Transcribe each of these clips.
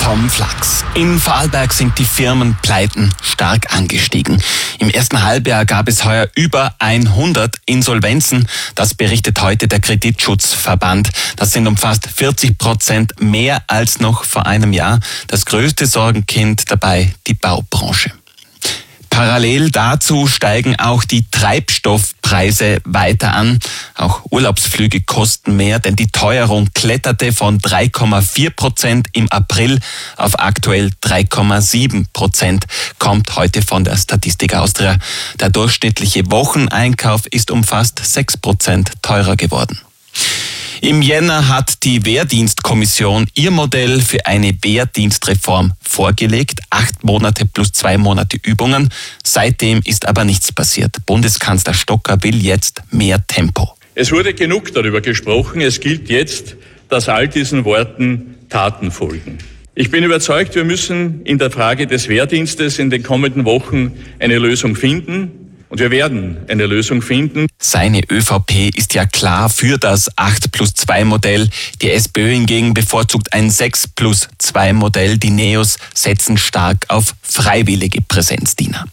Tom Flachs. In Vorarlberg sind die Firmenpleiten stark angestiegen. Im ersten Halbjahr gab es heuer über 100 Insolvenzen. Das berichtet heute der Kreditschutzverband. Das sind um fast 40% mehr als noch vor einem Jahr. Das größte Sorgenkind dabei die Baubranche. Parallel dazu steigen auch die Treibstoffpreise weiter an. Auch Urlaubsflüge kosten mehr, denn die Teuerung kletterte von 3,4% im April auf aktuell 3,7%. Kommt heute von der Statistik Austria. Der durchschnittliche Wocheneinkauf ist um fast 6% teurer geworden. Im Jänner hat die Wehrdienstkommission ihr Modell für eine Wehrdienstreform vorgelegt. 8 Monate plus 2 Monate Übungen. Seitdem ist aber nichts passiert. Bundeskanzler Stocker will jetzt mehr Tempo. Es wurde genug darüber gesprochen. Es gilt jetzt, dass all diesen Worten Taten folgen. Ich bin überzeugt, wir müssen in der Frage des Wehrdienstes in den kommenden Wochen eine Lösung finden. Und wir werden eine Lösung finden. Seine ÖVP ist ja klar für das 8+2-Modell. Die SPÖ hingegen bevorzugt ein 6+2-Modell. Die Neos setzen stark auf freiwillige Präsenzdiener.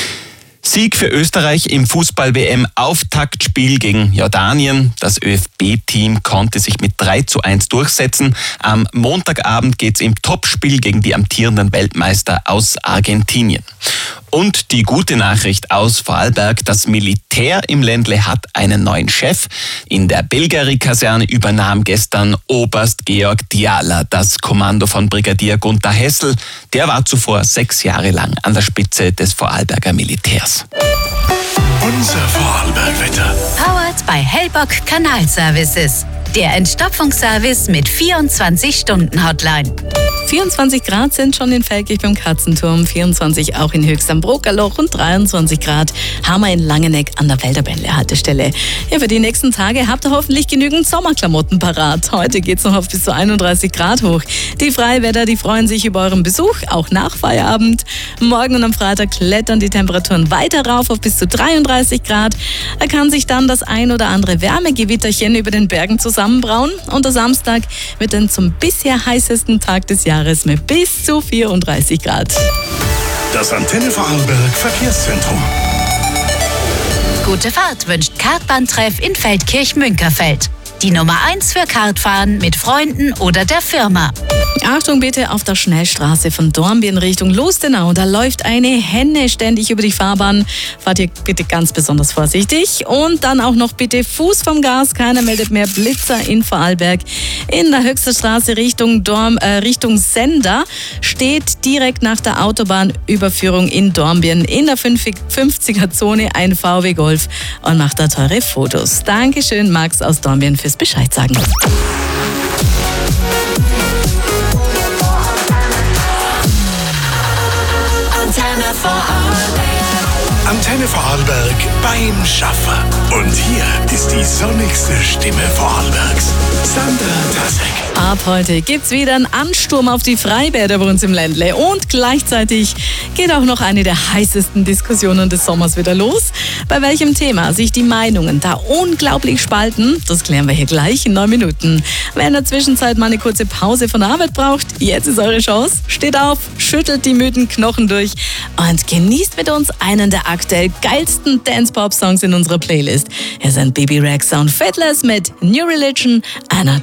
Sieg für Österreich im Fußball-WM-Auftaktspiel gegen Jordanien. Das ÖFB-Team konnte sich mit 3:1 durchsetzen. Am Montagabend geht's im Topspiel gegen die amtierenden Weltmeister aus Argentinien. Und die gute Nachricht aus Vorarlberg, das Militär im Ländle hat einen neuen Chef. In der Bilgeri-Kaserne übernahm gestern Oberst Georg Diala das Kommando von Brigadier Gunther Hessel. Der war zuvor 6 Jahre lang an der Spitze des Vorarlberger Militärs. Unser Vorarlberg-Wetter. Powered by Hellbock Kanalservices. Der Entstopfungsservice mit 24-Stunden-Hotline. 24 Grad sind schon in Velkirch beim Katzenturm, 24 auch in Höchst am Brokerloch und 23 Grad haben wir in Langeneck an der Wälderbändle-Haltestelle. Ja, für die nächsten Tage habt ihr hoffentlich genügend Sommerklamotten parat. Heute geht's noch auf bis zu 31 Grad hoch. Die Freiwärter, die freuen sich über euren Besuch, auch nach Feierabend. Morgen und am Freitag klettern die Temperaturen weiter rauf auf bis zu 33 Grad. Da kann sich dann das ein oder andere Wärmegewitterchen über den Bergen zusammenbrauen. Und der Samstag wird dann zum bisher heißesten Tag des Jahres mit bis zu 34 Grad. Das Antenne Vorarlberg Verkehrszentrum. Gute Fahrt wünscht Kartbahntreff in Feldkirch-Münkerfeld. Die Nummer 1 für Kartfahren mit Freunden oder der Firma. Achtung bitte auf der Schnellstraße von Dornbirn Richtung Lustenau. Da läuft eine Henne ständig über die Fahrbahn. Fahrt ihr bitte ganz besonders vorsichtig. Und dann auch noch bitte Fuß vom Gas. Keiner meldet mehr Blitzer in Vorarlberg. In der Höchster Straße Richtung Sender steht direkt nach der Autobahnüberführung in Dornbirn in der 50er-Zone ein VW Golf und macht da teure Fotos. Dankeschön, Max aus Dornbirn, fürs Bescheid sagen. Antenne Vorarlberg beim Schaffer. Und hier ist die sonnigste Stimme Vorarlbergs, Sandra Tasek. Ab heute gibt's wieder einen Ansturm auf die Freibäder bei uns im Ländle. Und gleichzeitig geht auch noch eine der heißesten Diskussionen des Sommers wieder los. Bei welchem Thema sich die Meinungen da unglaublich spalten, das klären wir hier gleich in 9 Minuten. Wer in der Zwischenzeit mal eine kurze Pause von der Arbeit braucht, jetzt ist eure Chance. Steht auf, schüttelt die müden Knochen durch und genießt mit uns einen der aktuell geilsten Dance-Pop-Songs in unserer Playlist. Hier sind Baby Rexa und Faithless mit New Religion, einer